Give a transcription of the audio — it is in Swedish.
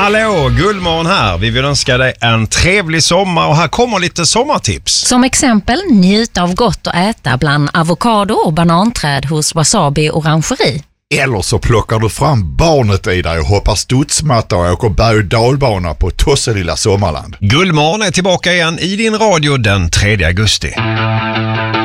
Hallå, Gullmorgon här. Vi vill önska dig en trevlig sommar och här kommer lite sommartips. Som exempel, njut av gott att äta bland avokado och bananträd hos Wasabi Orangeri. Eller så plockar du fram barnet i dig och hoppar studsmatta och åker berg- och dalbana på Tosselilla Sommarland. Gullmorgon är tillbaka igen i din radio den 3 augusti.